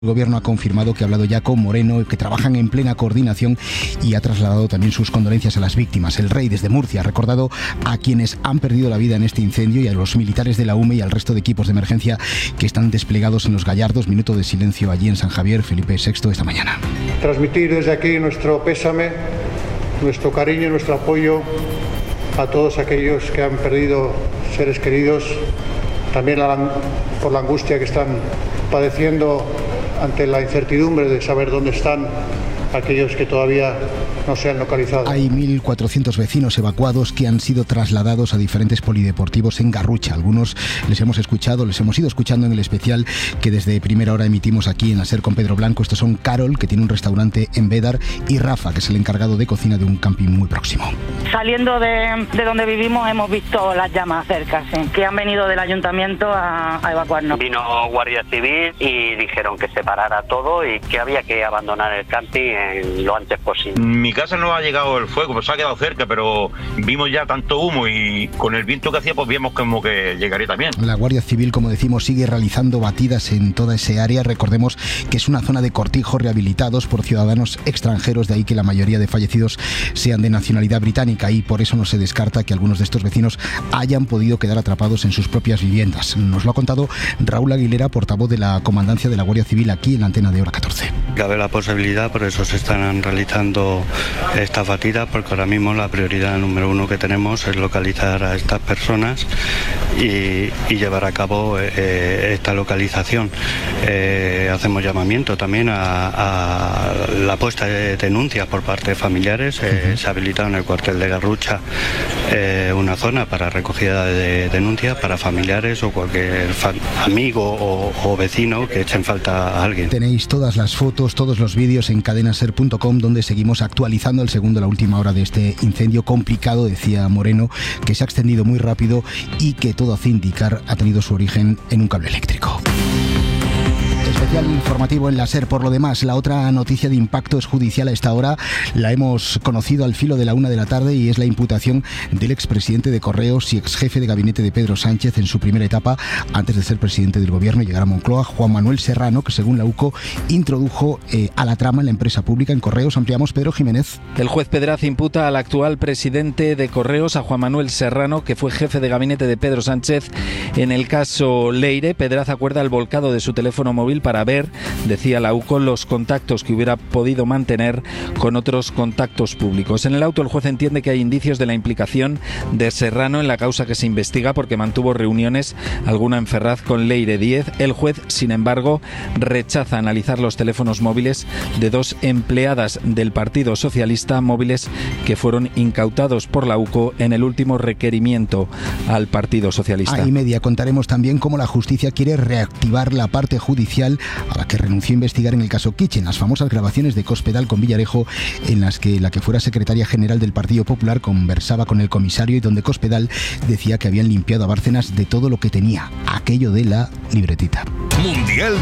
El Gobierno ha confirmado que ha hablado ya con Moreno, que trabajan en plena coordinación, y ha trasladado también sus condolencias a las víctimas. El Rey, desde Murcia, ha recordado a quienes han perdido la vida en este incendio y a los militares de la UME y al resto de equipos de emergencia que están desplegados en Los Gallardos. Minuto de silencio allí en San Javier. Felipe VI esta mañana. Transmitir desde aquí nuestro pésame, nuestro cariño y nuestro apoyo a todos aquellos que han perdido seres queridos, también por la angustia que están padeciendo ante la incertidumbre de saber dónde están aquellos que todavía no se han localizado. Hay 1.400 vecinos evacuados que han sido trasladados a diferentes polideportivos en Garrucha. Algunos les hemos ido escuchando en el especial que desde primera hora emitimos aquí en La Ser con Pedro Blanco. Estos son Carol, que tiene un restaurante en Bédar, y Rafa, que es el encargado de cocina de un camping muy próximo. Saliendo de donde vivimos hemos visto las llamas cerca, sí, que han venido del ayuntamiento a evacuarnos. Vino Guardia Civil y dijeron que se parara todo y que había que abandonar el camping lo antes posible. Mi casa no ha llegado el fuego, pues se ha quedado cerca, pero vimos ya tanto humo y con el viento que hacía, pues vimos como que llegaría también. La Guardia Civil, como decimos, sigue realizando batidas en toda ese área. Recordemos que es una zona de cortijos rehabilitados por ciudadanos extranjeros, de ahí que la mayoría de fallecidos sean de nacionalidad británica, y por eso no se descarta que algunos de estos vecinos hayan podido quedar atrapados en sus propias viviendas. Nos lo ha contado Raúl Aguilera, portavoz de la Comandancia de la Guardia Civil, aquí en la antena de Hora 14. Cabe la posibilidad, por eso se están realizando estas batidas, porque ahora mismo la prioridad número uno que tenemos es localizar a estas personas y llevar a cabo esta localización. Hacemos llamamiento también a la puesta de denuncias por parte de familiares. Se ha habilitado en el cuartel de Garrucha una zona para recogida de denuncias para familiares o cualquier amigo o vecino que echen falta a alguien. Tenéis todas las fotos, todos los vídeos en cadenaser.com, donde seguimos actualizando el segundo, la última hora de este incendio complicado, decía Moreno, que se ha extendido muy rápido y que todo hace indicar ha tenido su origen en un cable eléctrico. Especial informativo en La Ser. Por lo demás, la otra noticia de impacto es judicial a esta hora. La hemos conocido al filo de la 1 de la tarde y es la imputación del expresidente de Correos y exjefe de gabinete de Pedro Sánchez en su primera etapa antes de ser presidente del gobierno y llegar a Moncloa, Juan Manuel Serrano, que según la UCO introdujo a la trama en la empresa pública en Correos. Ampliamos, Pedro Jiménez. El juez Pedraz imputa al actual presidente de Correos, a Juan Manuel Serrano, que fue jefe de gabinete de Pedro Sánchez en el caso Leire. Pedraz acuerda el volcado de su teléfono móvil para ver, decía la UCO, los contactos que hubiera podido mantener con otros contactos públicos. En el auto, el juez entiende que hay indicios de la implicación de Serrano en la causa que se investiga porque mantuvo reuniones, alguna en Ferraz, con Leire Díez. El juez, sin embargo, rechaza analizar los teléfonos móviles de dos empleadas del Partido Socialista, móviles que fueron incautados por la UCO en el último requerimiento al Partido Socialista. A y media contaremos también cómo la justicia quiere reactivar la parte judicial a la que renunció a investigar en el caso Kitchen, las famosas grabaciones de Cospedal con Villarejo, en las que la que fuera secretaria general del Partido Popular conversaba con el comisario y donde Cospedal decía que habían limpiado a Bárcenas de todo lo que tenía, aquello de la libretita. Mundial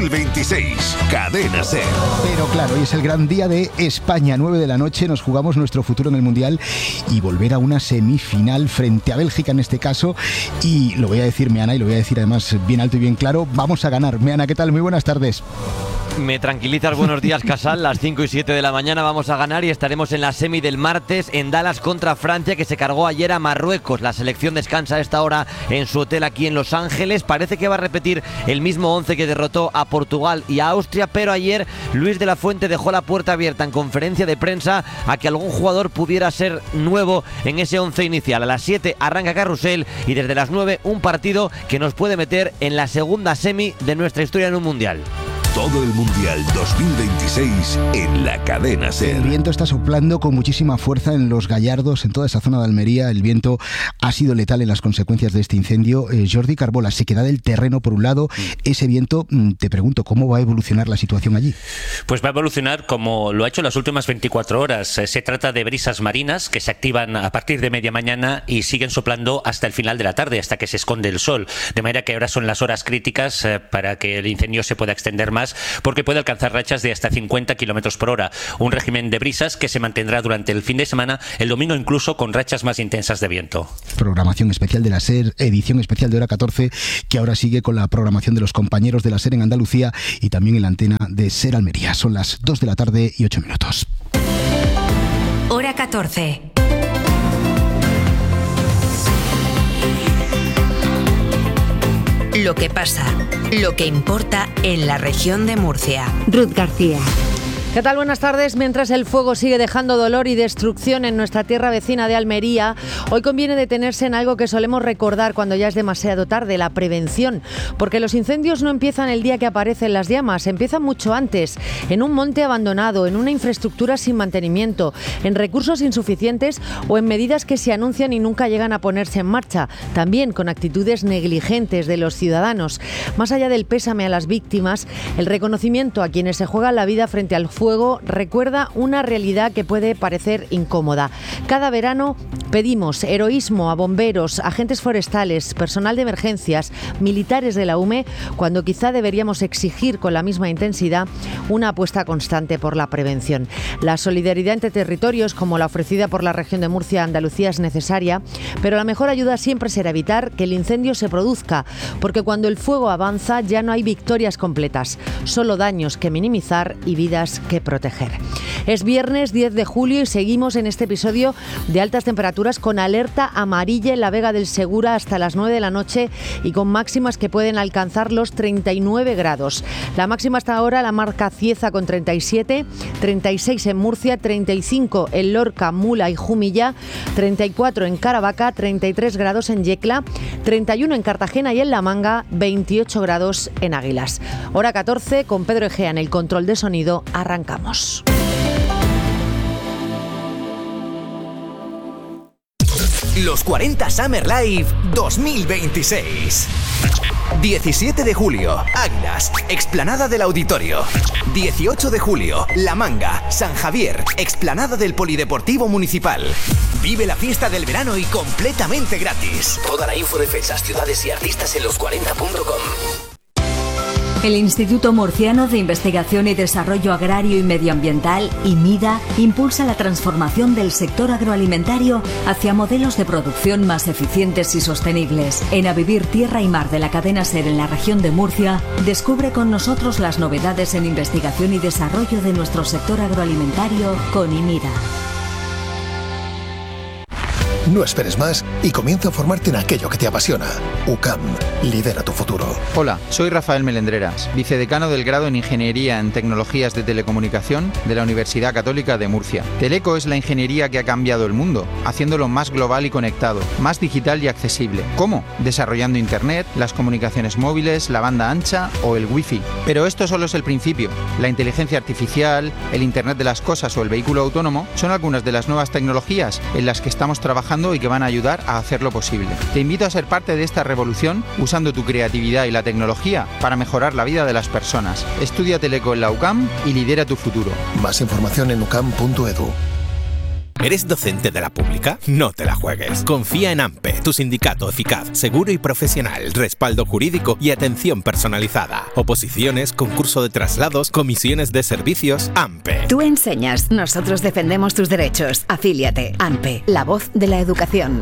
2026, Cadena Ser. Pero claro, hoy es el gran día de España, 9 de la noche, nos jugamos nuestro futuro en el Mundial y volver a una semifinal frente a Bélgica en este caso, y lo voy a decir, Meana, y lo voy a decir además bien alto y bien claro, vamos a ganar. Meana, ¿qué tal? Muy buenas tardes. Me tranquilizas, buenos días, Casal. Las 5 y 7 de la mañana vamos a ganar y estaremos en la semi del martes en Dallas contra Francia, que se cargó ayer a Marruecos. La selección descansa a esta hora en su hotel aquí en Los Ángeles. Parece que va a repetir el mismo 11 que derrotó a Portugal y a Austria, pero ayer Luis de la Fuente dejó la puerta abierta en conferencia de prensa a que algún jugador pudiera ser nuevo en ese 11 inicial. A las 7 arranca Carrusel y desde las 9 un partido que nos puede meter en la segunda semi de nuestra historia en un mundial. Todo el Mundial 2026 en la Cadena Ser. El viento está soplando con muchísima fuerza en Los Gallardos, en toda esa zona de Almería. El viento ha sido letal en las consecuencias de este incendio. Jordi Carbó, la sequedad del terreno por un lado, ese viento, te pregunto, ¿cómo va a evolucionar la situación allí? Pues va a evolucionar como lo ha hecho en las últimas 24 horas. Se trata de brisas marinas que se activan a partir de media mañana y siguen soplando hasta el final de la tarde, hasta que se esconde el sol. De manera que ahora son las horas críticas para que el incendio se pueda extender más intensas porque puede alcanzar rachas de hasta 50 kilómetros por hora. Un régimen de brisas que se mantendrá durante el fin de semana, el domingo incluso con rachas más intensas de viento. Programación especial de la SER, edición especial de Hora 14, que ahora sigue con la programación de los compañeros de la SER en Andalucía y también en la antena de SER Almería. Son las 2 de la tarde y 8 minutos. Hora 14. Lo que pasa, lo que importa en la región de Murcia. Ruth García. ¿Qué tal? Buenas tardes. Mientras el fuego sigue dejando dolor y destrucción en nuestra tierra vecina de Almería, hoy conviene detenerse en algo que solemos recordar cuando ya es demasiado tarde, la prevención. Porque los incendios no empiezan el día que aparecen las llamas, empiezan mucho antes, en un monte abandonado, en una infraestructura sin mantenimiento, en recursos insuficientes o en medidas que se anuncian y nunca llegan a ponerse en marcha, también con actitudes negligentes de los ciudadanos. Más allá del pésame a las víctimas, el reconocimiento a quienes se juegan la vida frente al fuego recuerda una realidad que puede parecer incómoda. Cada verano pedimos heroísmo a bomberos, agentes forestales, personal de emergencias, militares de la UME, cuando quizá deberíamos exigir con la misma intensidad una apuesta constante por la prevención. La solidaridad entre territorios, como la ofrecida por la región de Murcia, Andalucía, es necesaria, pero la mejor ayuda siempre será evitar que el incendio se produzca, porque cuando el fuego avanza ya no hay victorias completas, solo daños que minimizar y vidas que proteger. Es viernes 10 de julio y seguimos en este episodio de altas temperaturas con alerta amarilla en la Vega del Segura hasta las 9 de la noche y con máximas que pueden alcanzar los 39 grados. La máxima hasta ahora la marca Cieza con 37, 36 en Murcia, 35 en Lorca, Mula y Jumilla, 34 en Caravaca, 33 grados en Yecla, 31 en Cartagena y en La Manga, 28 grados en Águilas. Hora 14 con Pedro Egea en el control de sonido. Arrancamos. Los 40 Summer Live 2026. 17 de julio, Águilas, explanada del Auditorio. 18 de julio, La Manga, San Javier, explanada del Polideportivo Municipal. Vive la fiesta del verano y completamente gratis. Toda la info de fechas, ciudades y artistas en los40.com. El Instituto Murciano de Investigación y Desarrollo Agrario y Medioambiental, IMIDA, impulsa la transformación del sector agroalimentario hacia modelos de producción más eficientes y sostenibles. En A Vivir Tierra y Mar de la cadena SER en la región de Murcia, descubre con nosotros las novedades en investigación y desarrollo de nuestro sector agroalimentario con IMIDA. No esperes más y comienza a formarte en aquello que te apasiona. UCAM, lidera tu futuro. Hola, soy Rafael Melendreras, vicedecano del grado en Ingeniería en Tecnologías de Telecomunicación de la Universidad Católica de Murcia. Teleco es la ingeniería que ha cambiado el mundo, haciéndolo más global y conectado, más digital y accesible. ¿Cómo? Desarrollando Internet, las comunicaciones móviles, la banda ancha o el Wi-Fi. Pero esto solo es el principio. La inteligencia artificial, el Internet de las cosas o el vehículo autónomo son algunas de las nuevas tecnologías en las que estamos trabajando y que van a ayudar a hacerlo posible. Te invito a ser parte de esta revolución usando tu creatividad y la tecnología para mejorar la vida de las personas. Estudia Teleco en la UCAM y lidera tu futuro. Más información en ucam.edu. ¿Eres docente de la pública? No te la juegues. Confía en AMPE, tu sindicato eficaz, seguro y profesional, respaldo jurídico y atención personalizada. Oposiciones, concurso de traslados, comisiones de servicios, AMPE. Tú enseñas, nosotros defendemos tus derechos. Afíliate. AMPE, la voz de la educación.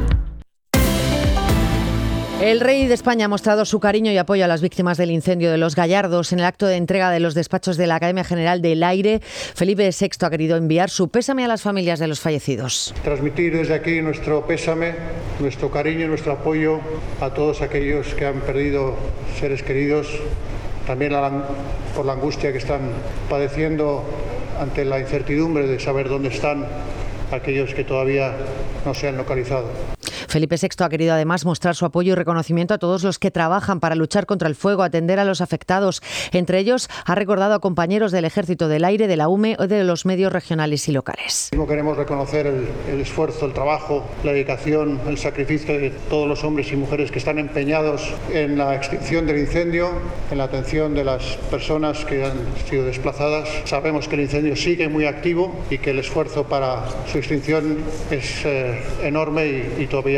El rey de España ha mostrado su cariño y apoyo a las víctimas del incendio de Los Gallardos. En el acto de entrega de los despachos de la Academia General del Aire, Felipe VI ha querido enviar su pésame a las familias de los fallecidos. Transmitir desde aquí nuestro pésame, nuestro cariño y nuestro apoyo a todos aquellos que han perdido seres queridos, también por la angustia que están padeciendo ante la incertidumbre de saber dónde están aquellos que todavía no se han localizado. Felipe VI ha querido además mostrar su apoyo y reconocimiento a todos los que trabajan para luchar contra el fuego, atender a los afectados. Entre ellos, ha recordado a compañeros del Ejército del Aire, de la UME o de los medios regionales y locales. Queremos reconocer el esfuerzo, el trabajo, la dedicación, el sacrificio de todos los hombres y mujeres que están empeñados en la extinción del incendio, en la atención de las personas que han sido desplazadas. Sabemos que el incendio sigue muy activo y que el esfuerzo para su extinción es enorme y todavía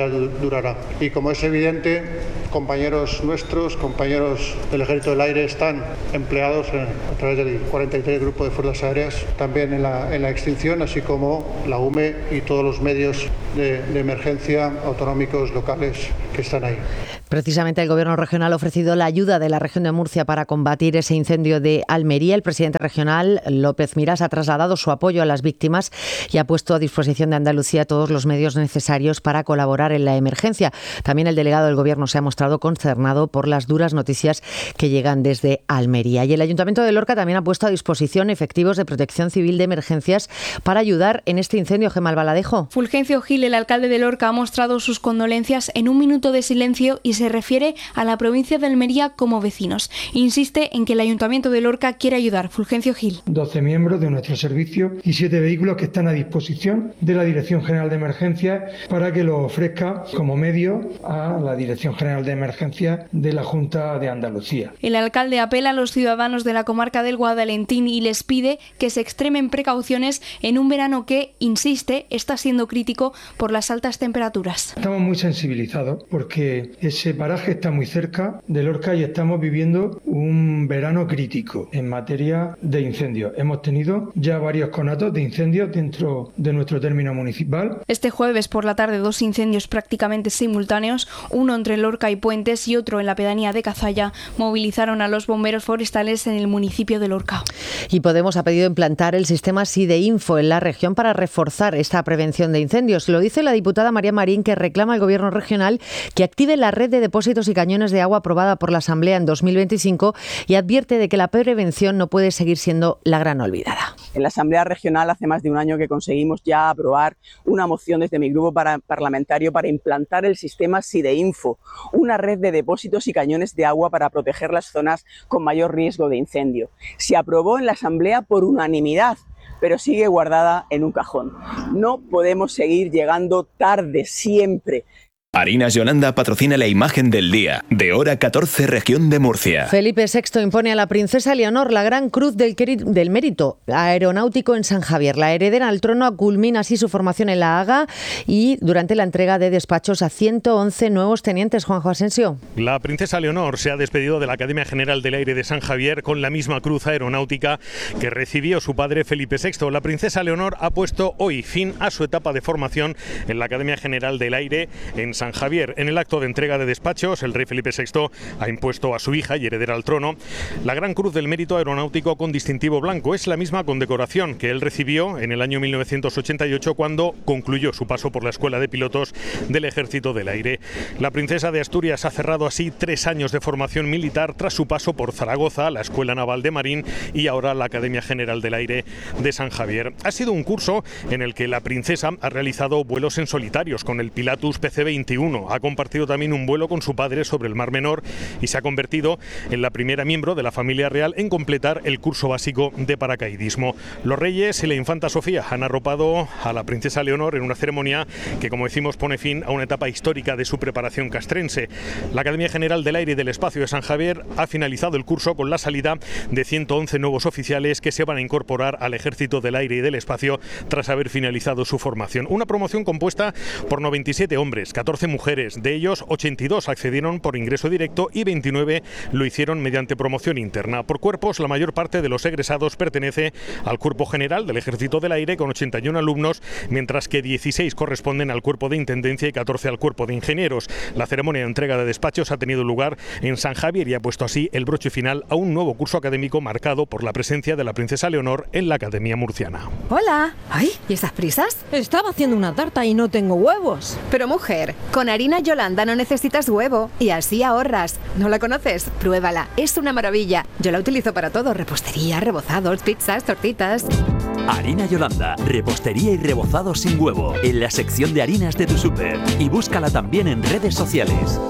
durará. Y como es evidente, compañeros nuestros, compañeros del Ejército del Aire están empleados a través del 43 Grupo de Fuerzas Aéreas también en la extinción, así como la UME y todos los medios de emergencia autonómicos locales que están ahí. Precisamente el Gobierno regional ha ofrecido la ayuda de la región de Murcia para combatir ese incendio de Almería. El presidente regional, López Miras, ha trasladado su apoyo a las víctimas y ha puesto a disposición de Andalucía todos los medios necesarios para colaborar en la emergencia. También el delegado del Gobierno se ha mostrado consternado por las duras noticias que llegan desde Almería. Y el Ayuntamiento de Lorca también ha puesto a disposición efectivos de protección civil de emergencias para ayudar en este incendio. Gemma Albaladejo. Fulgencio Gil, el alcalde de Lorca, ha mostrado sus condolencias en un minuto de silencio y se refiere a la provincia de Almería como vecinos. Insiste en que el Ayuntamiento de Lorca quiere ayudar. Fulgencio Gil. 12 miembros de nuestro servicio y 7 vehículos que están a disposición de la Dirección General de Emergencias para que lo ofrezca como medio a la Dirección General de Emergencias de la Junta de Andalucía. El alcalde apela a los ciudadanos de la comarca del Guadalentín y les pide que se extremen precauciones en un verano que, insiste, está siendo crítico por las altas temperaturas. Estamos muy sensibilizados porque ese paraje está muy cerca de Lorca y estamos viviendo un verano crítico en materia de incendios. Hemos tenido ya varios conatos de incendios dentro de nuestro término municipal. Este jueves por la tarde 2 incendios prácticamente simultáneos, uno entre Lorca y Puentes y otro en la pedanía de Cazalla, movilizaron a los bomberos forestales en el municipio de Lorca. Y Podemos ha pedido implantar el sistema SIDEINFO en la región para reforzar esta prevención de incendios. Lo dice la diputada María Marín, que reclama al Gobierno regional que active la red de depósitos y cañones de agua aprobada por la Asamblea en 2025 y advierte de que la prevención no puede seguir siendo la gran olvidada. En la Asamblea Regional hace más de un año que conseguimos ya aprobar una moción desde mi grupo parlamentario para implantar el sistema SIDEINFO, una red de depósitos y cañones de agua para proteger las zonas con mayor riesgo de incendio. Se aprobó en la Asamblea por unanimidad, pero sigue guardada en un cajón. No podemos seguir llegando tarde siempre. Harinas Yolanda patrocina la imagen del día, de hora 14, región de Murcia. Felipe VI impone a la princesa Leonor la Gran Cruz del Mérito Aeronáutico en San Javier. La heredera al trono culmina así su formación en la Haga y durante la entrega de despachos a 111 nuevos tenientes. Juanjo Asensio. La princesa Leonor se ha despedido de la Academia General del Aire de San Javier con la misma cruz aeronáutica que recibió su padre Felipe VI. La princesa Leonor ha puesto hoy fin a su etapa de formación en la Academia General del Aire en San Javier. En el acto de entrega de despachos, el rey Felipe VI ha impuesto a su hija y heredera al trono la Gran Cruz del Mérito Aeronáutico con distintivo blanco. Es la misma condecoración que él recibió en el año 1988 cuando concluyó su paso por la Escuela de Pilotos del Ejército del Aire. La princesa de Asturias ha cerrado así 3 años de formación militar tras su paso por Zaragoza, la Escuela Naval de Marín y ahora la Academia General del Aire de San Javier. Ha sido un curso en el que la princesa ha realizado vuelos en solitarios con el Pilatus PC-21. Ha compartido también un vuelo con su padre sobre el Mar Menor y se ha convertido en la primera miembro de la familia real en completar el curso básico de paracaidismo. Los reyes y la infanta Sofía han arropado a la princesa Leonor en una ceremonia que, como decimos, pone fin a una etapa histórica de su preparación castrense. La Academia General del Aire y del Espacio de San Javier ha finalizado el curso con la salida de 111 nuevos oficiales que se van a incorporar al Ejército del Aire y del Espacio tras haber finalizado su formación. Una promoción compuesta por 97 hombres, 14 mujeres. De ellos, 82 accedieron por ingreso directo y 29 lo hicieron mediante promoción interna. Por cuerpos, la mayor parte de los egresados pertenece al Cuerpo General del Ejército del Aire con 81 alumnos, mientras que 16 corresponden al Cuerpo de Intendencia y 14 al Cuerpo de Ingenieros. La ceremonia de entrega de despachos ha tenido lugar en San Javier y ha puesto así el broche final a un nuevo curso académico marcado por la presencia de la princesa Leonor en la Academia Murciana. Hola. Ay, ¿y estas prisas? Estaba haciendo una tarta y no tengo huevos. Pero mujer, con Harina Yolanda no necesitas huevo y así ahorras. ¿No la conoces? Pruébala, es una maravilla. Yo la utilizo para todo, repostería, rebozados, pizzas, tortitas. Harina Yolanda, repostería y rebozados sin huevo, en la sección de harinas de tu súper. Y búscala también en redes sociales.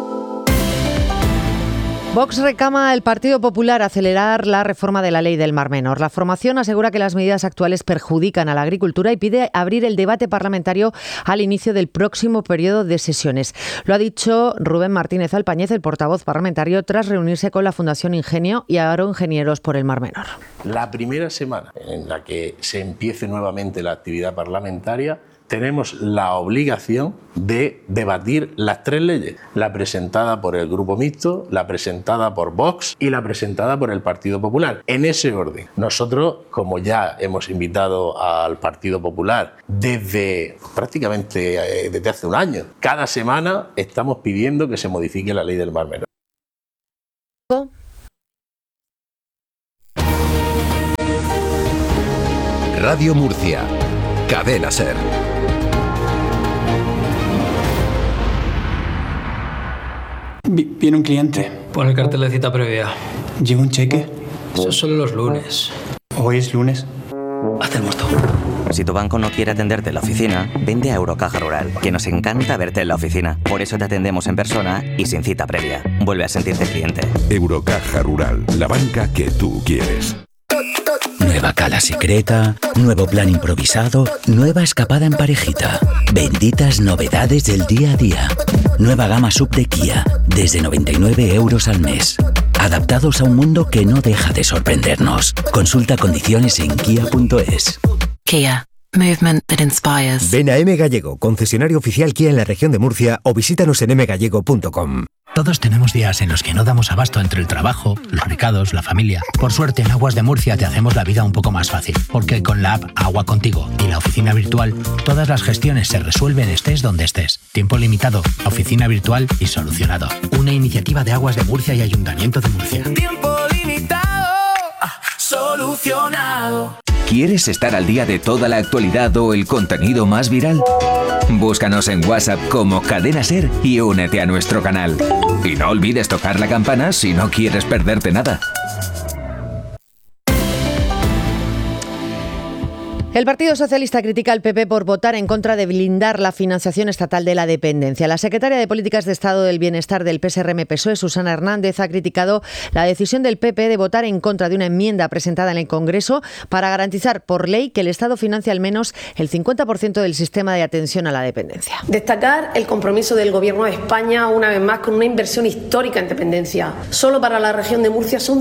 Vox reclama al Partido Popular acelerar la reforma de la ley del Mar Menor. La formación asegura que las medidas actuales perjudican a la agricultura y pide abrir el debate parlamentario al inicio del próximo periodo de sesiones. Lo ha dicho Rubén Martínez Alpañez, el portavoz parlamentario, tras reunirse con la Fundación Ingenio y Agroingenieros por el Mar Menor. La primera semana en la que se empiece nuevamente la actividad parlamentaria tenemos la obligación de debatir las 3 leyes, la presentada por el Grupo Mixto, la presentada por Vox y la presentada por el Partido Popular, en ese orden. Nosotros, como ya hemos invitado al Partido Popular prácticamente desde hace un año, cada semana estamos pidiendo que se modifique la ley del Mar Menor. Radio Murcia, Cadena SER. Viene un cliente. Pon el cartel de cita previa. ¿Lleva un cheque? Eso es solo los lunes. ¿Hoy es lunes? Haz el mosto. Si tu banco no quiere atenderte en la oficina, vente a Eurocaja Rural, que nos encanta verte en la oficina. Por eso te atendemos en persona y sin cita previa. Vuelve a sentirte cliente. Eurocaja Rural, la banca que tú quieres. Nueva cala secreta, nuevo plan improvisado, nueva escapada en parejita. Benditas novedades del día a día. Nueva gama sub de Kia, desde 99 euros al mes. Adaptados a un mundo que no deja de sorprendernos. Consulta condiciones en kia.es. Kia. Movement that inspires. Ven a M Gallego, concesionario oficial Kia en la región de Murcia, o visítanos en mgallego.com. Todos tenemos días en los que no damos abasto entre el trabajo, los recados, la familia. Por suerte, en Aguas de Murcia te hacemos la vida un poco más fácil, porque con la app Agua Contigo y la oficina virtual, todas las gestiones se resuelven estés donde estés. Tiempo limitado, oficina virtual y solucionado. Una iniciativa de Aguas de Murcia y Ayuntamiento de Murcia. Tiempo limitado, solucionado. ¿Quieres estar al día de toda la actualidad o el contenido más viral? Búscanos en WhatsApp como Cadena SER y únete a nuestro canal. Y no olvides tocar la campana si no quieres perderte nada. El Partido Socialista critica al PP por votar en contra de blindar la financiación estatal de la dependencia. La secretaria de Políticas de Estado del Bienestar del PSRM-PSOE, Susana Hernández, ha criticado la decisión del PP de votar en contra de una enmienda presentada en el Congreso para garantizar por ley que el Estado financie al menos el 50% del sistema de atención a la dependencia. Destacar el compromiso del Gobierno de España, una vez más, con una inversión histórica en dependencia. Solo para la región de Murcia son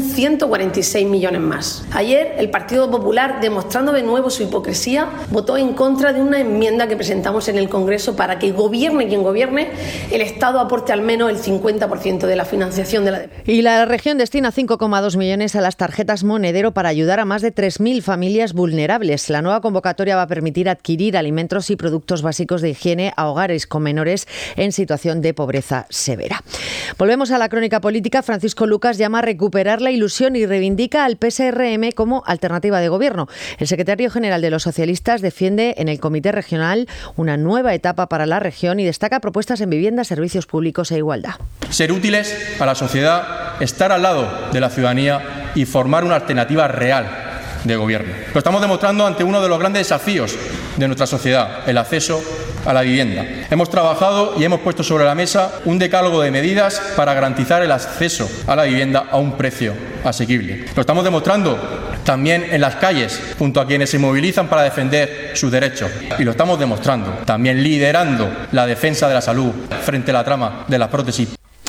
146 millones más. Ayer, el Partido Popular, demostrando de nuevo su hipocresía, votó en contra de una enmienda que presentamos en el Congreso para que gobierne quien gobierne, el Estado aporte al menos el 50% de la financiación de la dependencia. Y la región destina 5,2 millones a las tarjetas Monedero para ayudar a más de 3.000 familias vulnerables. La nueva convocatoria va a permitir adquirir alimentos y productos básicos de higiene a hogares con menores en situación de pobreza severa. Volvemos a la crónica política. Francisco Lucas llama a recuperar la ilusión y reivindica al PSRM como alternativa de gobierno. El secretario general de los socialistas defiende en el Comité Regional una nueva etapa para la región y destaca propuestas en vivienda, servicios públicos e igualdad. Ser útiles a la sociedad, estar al lado de la ciudadanía y formar una alternativa real de gobierno. Lo estamos demostrando ante uno de los grandes desafíos de nuestra sociedad, el acceso a la vivienda. Hemos trabajado y hemos puesto sobre la mesa un decálogo de medidas para garantizar el acceso a la vivienda a un precio asequible. Lo estamos demostrando también en las calles, junto a quienes se movilizan para defender sus derechos. Y lo estamos demostrando también liderando la defensa de la salud frente a la trama de las prótesis.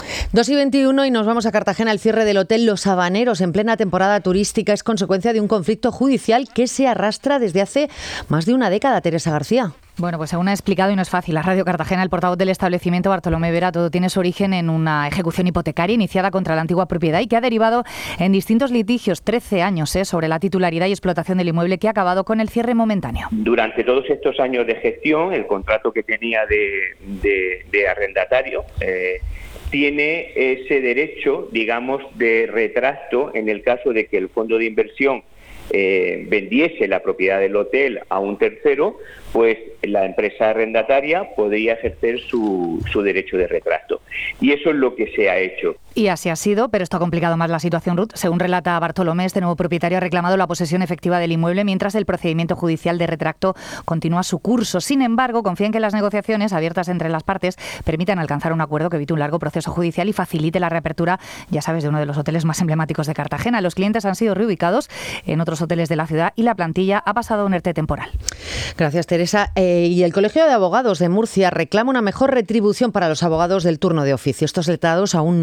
2:21 y nos vamos a Cartagena. El cierre del Hotel Los Habaneros en plena temporada turística es consecuencia de un conflicto judicial que se arrastra desde hace más de una década. Teresa García. Bueno, pues según ha explicado, y no es fácil, la Radio Cartagena, el portavoz del establecimiento, Bartolomé Vera, todo tiene su origen en una ejecución hipotecaria iniciada contra la antigua propiedad y que ha derivado en distintos litigios, 13 años, sobre la titularidad y explotación del inmueble, que ha acabado con el cierre momentáneo. Durante todos estos años de gestión, el contrato que tenía de arrendatario tiene ese derecho, digamos, de retracto en el caso de que el fondo de inversión vendiese la propiedad del hotel a un tercero, pues la empresa arrendataria podría ejercer su derecho de retracto. Y eso es lo que se ha hecho. Y así ha sido, pero esto ha complicado más la situación, Ruth. Según relata Bartolomé, este nuevo propietario ha reclamado la posesión efectiva del inmueble mientras el procedimiento judicial de retracto continúa su curso. Sin embargo, confía en que las negociaciones abiertas entre las partes permitan alcanzar un acuerdo que evite un largo proceso judicial y facilite la reapertura, ya sabes, de uno de los hoteles más emblemáticos de Cartagena. Los clientes han sido reubicados en otros hoteles de la ciudad y la plantilla ha pasado a un ERTE temporal. Gracias, Teresa. Y el Colegio de Abogados de Murcia reclama una mejor retribución para los abogados del turno de oficio. Estos letrados aún no han recibido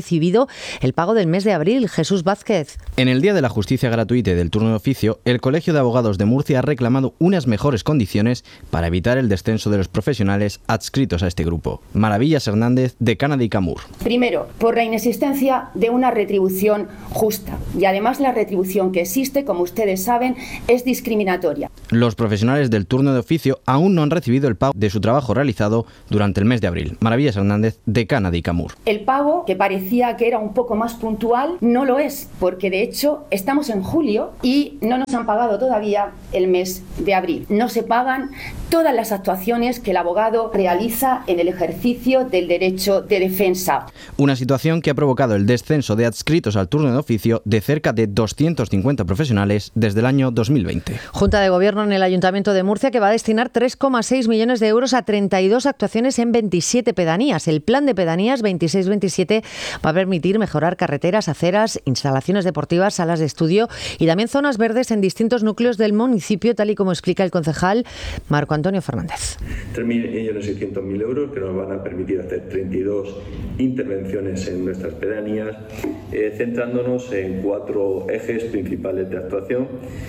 recibido el pago del mes de abril. Jesús Vázquez. En el Día de la Justicia Gratuita y del Turno de Oficio, el Colegio de Abogados de Murcia ha reclamado unas mejores condiciones para evitar el descenso de los profesionales adscritos a este grupo. Maravillas Hernández, decana de ICAMUR. Primero, por la inexistencia de una retribución justa. Y además la retribución que existe, como ustedes saben, es discriminatoria. Los profesionales del turno de oficio aún no han recibido el pago de su trabajo realizado durante el mes de abril. Maravillas Hernández, decana de ICAMUR. El pago, que parecía que era un poco más puntual, no lo es, porque de hecho estamos en julio y no nos han pagado todavía el mes de abril. No se pagan todas las actuaciones que el abogado realiza en el ejercicio del derecho de defensa. Una situación que ha provocado el descenso de adscritos al turno de oficio de cerca de 250 profesionales desde el año 2020. Junta de Gobierno en el Ayuntamiento de Murcia que va a destinar 3,6 millones de euros a 32 actuaciones en 27 pedanías. El plan de pedanías 26-27 va a permitir mejorar carreteras, aceras, instalaciones deportivas, salas de estudio y también zonas verdes en distintos núcleos del municipio, tal y como explica el concejal Marco Antonio Fernández. 3.600.000 euros que nos van a permitir hacer 32 intervenciones en nuestras pedanías, centrándonos en 4 ejes principales de actuación.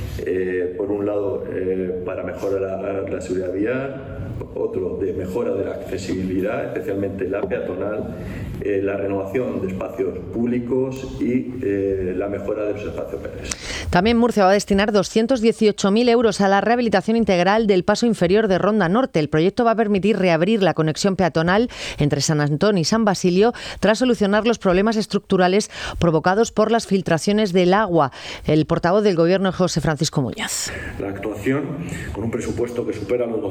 Por un lado, para mejorar la seguridad vial, otro de mejora de la accesibilidad, especialmente la peatonal, la renovación de espacios públicos y la mejora de los espacios verdes. También Murcia va a destinar 218.000 euros a la rehabilitación integral del paso inferior de Ronda Norte. El proyecto va a permitir reabrir la conexión peatonal entre San Antón y San Basilio tras solucionar los problemas estructurales provocados por las filtraciones del agua. El portavoz del Gobierno, José Francisco Muñoz. La actuación, con un presupuesto que supera los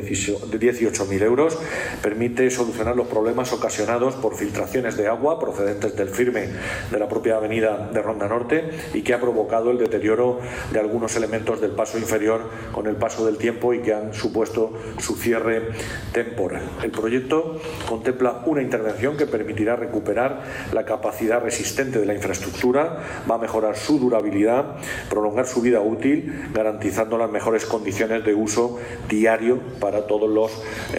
218.000 euros, permite solucionar los problemas ocasionados por filtraciones de agua procedentes del firme de la propia avenida de Ronda Norte y que ha provocado el deterioro de algunos elementos del paso inferior con el paso del tiempo y que han supuesto su cierre temporal. El proyecto contempla una intervención que permitirá recuperar la capacidad resistente de la infraestructura, va a mejorar su durabilidad, prolongar su vida útil, garantizando las mejores condiciones de uso diario para todos los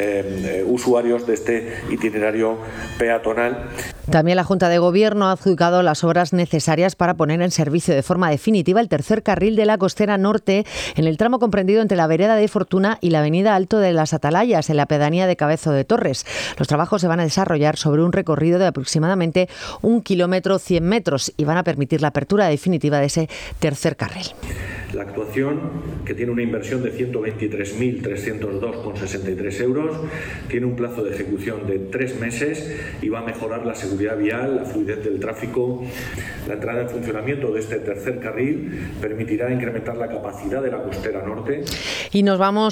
usuarios de este itinerario peatonal. También la Junta de Gobierno ha adjudicado las obras necesarias para poner en servicio de forma definitiva el tercer carril de la Costera Norte en el tramo comprendido entre la vereda de Fortuna y la avenida Alto de las Atalayas, en la pedanía de Cabezo de Torres. Los trabajos se van a desarrollar sobre un recorrido de aproximadamente 1 kilómetro 100 metros y van a permitir la apertura definitiva de ese tercer carril. La actuación, que tiene una inversión de 123.302,63 euros, tiene un plazo de ejecución de 3 meses y va a mejorar la seguridad vial, la fluidez del tráfico. La entrada en funcionamiento de este tercer carril permitirá incrementar la capacidad de la Costera Norte. Y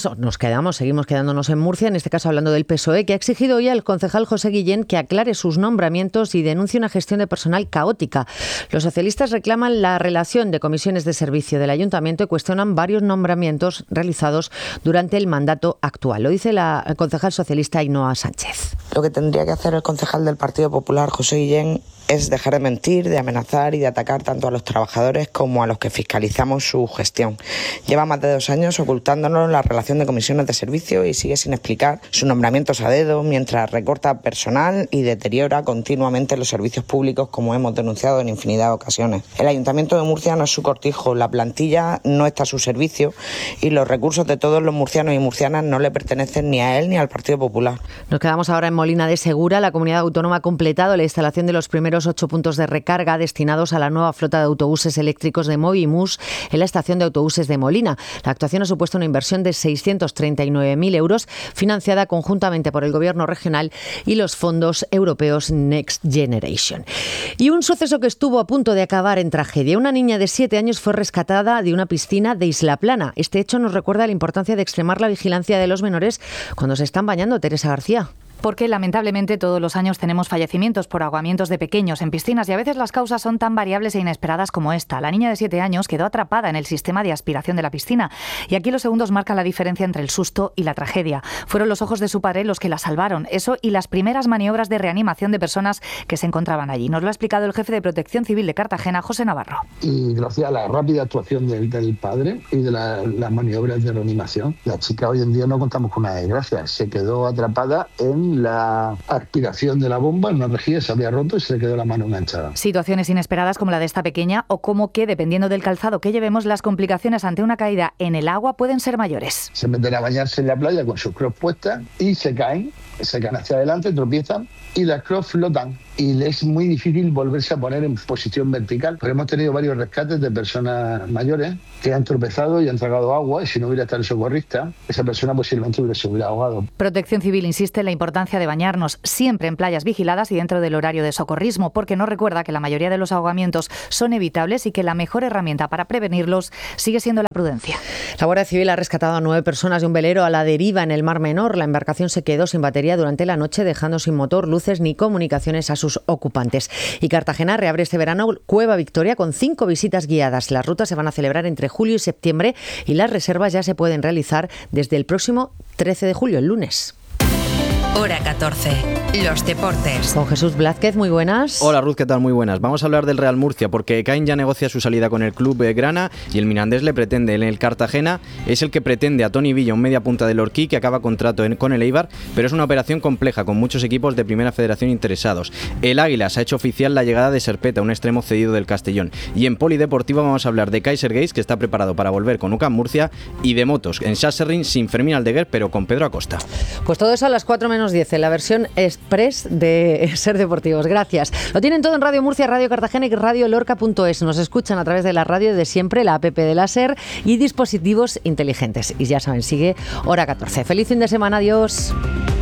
seguimos quedándonos en Murcia, en este caso hablando del PSOE, que ha exigido hoy al concejal José Guillén que aclare sus nombramientos y denuncie una gestión de personal caótica. Los socialistas reclaman la relación de comisiones de servicio del Ayuntamiento y cuestionan varios nombramientos realizados durante el mandato actual. Lo dice la concejal socialista Ainhoa Sánchez. Lo que tendría que hacer el concejal del Partido Popular, José Guillén, es dejar de mentir, de amenazar y de atacar tanto a los trabajadores como a los que fiscalizamos su gestión. Lleva más de 2 años ocultándonos la relación de comisiones de servicio y sigue sin explicar sus nombramientos a dedo mientras recorta personal y deteriora continuamente los servicios públicos, como hemos denunciado en infinidad de ocasiones. El Ayuntamiento de Murcia no es su cortijo, la plantilla no está a su servicio y los recursos de todos los murcianos y murcianas no le pertenecen ni a él ni al Partido Popular. Nos quedamos ahora en Molina de Segura. La comunidad autónoma ha completado la instalación de los primeros 8 puntos de recarga destinados a la nueva flota de autobuses eléctricos de Movimus en la estación de autobuses de Molina. La actuación ha supuesto una inversión de 639.000 euros, financiada conjuntamente por el Gobierno regional y los fondos europeos Next Generation. Y un suceso que estuvo a punto de acabar en tragedia. Una niña de 7 años fue rescatada de una piscina de Isla Plana. Este hecho nos recuerda la importancia de extremar la vigilancia de los menores cuando se están bañando. Teresa García. Porque lamentablemente todos los años tenemos fallecimientos por ahogamientos de pequeños en piscinas y a veces las causas son tan variables e inesperadas como esta. La niña de 7 años quedó atrapada en el sistema de aspiración de la piscina y aquí los segundos marcan la diferencia entre el susto y la tragedia. Fueron los ojos de su padre los que la salvaron, eso y las primeras maniobras de reanimación de personas que se encontraban allí. Nos lo ha explicado el jefe de Protección Civil de Cartagena, José Navarro. Y gracias a la rápida actuación del padre y de las maniobras de reanimación, la chica hoy en día no contamos con una desgracia, se quedó atrapada en con la aspiración de la bomba en una rejilla, se había roto y se le quedó la mano enganchada. Situaciones inesperadas como la de esta pequeña o como que, dependiendo del calzado que llevemos, las complicaciones ante una caída en el agua pueden ser mayores. Se meten a bañarse en la playa con sus crocs puestas y se caen hacia adelante, tropiezan y las crocs flotan. Y es muy difícil volverse a poner en posición vertical. Pero hemos tenido varios rescates de personas mayores que han tropezado y han tragado agua, y si no hubiera estado el socorrista, esa persona posiblemente se hubiera ahogado. Protección Civil insiste en la importancia de bañarnos siempre en playas vigiladas y dentro del horario de socorrismo, porque nos recuerda que la mayoría de los ahogamientos son evitables y que la mejor herramienta para prevenirlos sigue siendo la prudencia. La Guardia Civil ha rescatado a 9 personas de un velero a la deriva en el Mar Menor. La embarcación se quedó sin batería durante la noche, dejando sin motor, luces ni comunicaciones a sus ocupantes. Y Cartagena reabre este verano Cueva Victoria con 5 visitas guiadas. Las rutas se van a celebrar entre julio y septiembre y las reservas ya se pueden realizar desde el próximo 13 de julio, el lunes. Hora 14. Los deportes. Con Jesús Blázquez, muy buenas. Hola Ruth, ¿qué tal? Muy buenas. Vamos a hablar del Real Murcia porque Caín ya negocia su salida con el club grana y el Mirandés le pretende. En el Cartagena es el que pretende a Toni Villa, un media punta del Orquí que acaba contrato con el Eibar, pero es una operación compleja con muchos equipos de Primera Federación interesados. El Águilas ha hecho oficial la llegada de Serpeta, un extremo cedido del Castellón. Y en Polideportivo vamos a hablar de Kaiser Gates, que está preparado para volver con UCAM Murcia, y de motos en Sasserring sin Fermín Aldeguer, pero con Pedro Acosta. Pues todo eso a las 4:10 en la versión express de Ser Deportivos. Gracias. Lo tienen todo en Radio Murcia, Radio Cartagena y Radio Lorca.es. Nos escuchan a través de la radio de siempre, la app de la SER y dispositivos inteligentes. Y ya saben, sigue Hora 14. Feliz fin de semana. Adiós.